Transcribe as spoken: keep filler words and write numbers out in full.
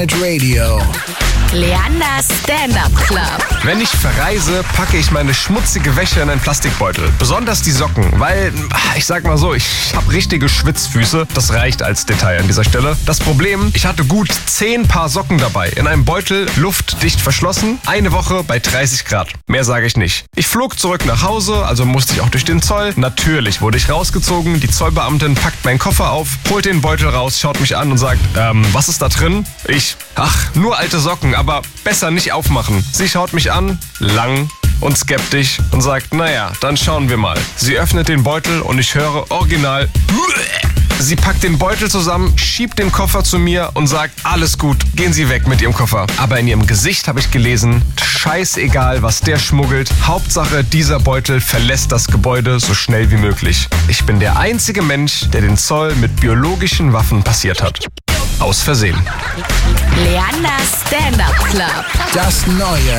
Radio. Leanders Stand-Up Club. Wenn ich verreise, packe ich meine schmutzige Wäsche in einen Plastikbeutel. Besonders die Socken, weil, ich sag mal so, ich habe richtige Schwitzfüße. Das reicht als Detail an dieser Stelle. Das Problem, ich hatte gut zehn Paar Socken dabei. In einem Beutel, luftdicht verschlossen, eine Woche bei dreißig Grad. Mehr sage ich nicht. Ich flog zurück nach Hause, also musste ich auch durch den Zoll. Natürlich wurde ich rausgezogen. Die Zollbeamtin packt meinen Koffer auf, holt den Beutel raus, schaut mich an und sagt, ähm, was ist da drin? Ich, ach, nur alte Socken, aber besser nicht aufmachen. Sie schaut mich an, lang und skeptisch und sagt, naja, dann schauen wir mal. Sie öffnet den Beutel und ich höre original. Sie packt den Beutel zusammen, schiebt den Koffer zu mir und sagt, alles gut, gehen Sie weg mit Ihrem Koffer. Aber in ihrem Gesicht habe ich gelesen, scheißegal, was der schmuggelt. Hauptsache, dieser Beutel verlässt das Gebäude so schnell wie möglich. Ich bin der einzige Mensch, der den Zoll mit biologischen Waffen passiert hat. Aus Versehen. Leanders Stand-Up Club. Das Neue.